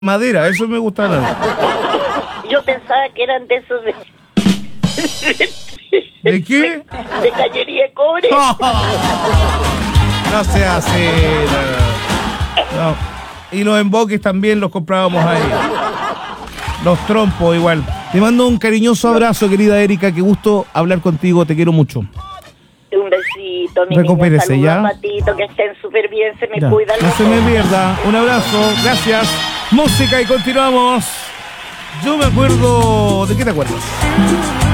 madera, eso me gustaba. Yo pensaba que eran de esos ¿De qué? de cañería de cobre. No se hace. No. Y los emboques también los comprábamos ahí. Los trompos igual. Te mando un cariñoso abrazo, querida Erika. Qué gusto hablar contigo. Te quiero mucho. Un besito, mi Recupérese, niña. ¿ya? Patito, que estén súper bien, se me Ya, cuidan. no se me pierda. Un abrazo. Gracias. Música y continuamos. Yo me acuerdo. ¿De qué te acuerdas?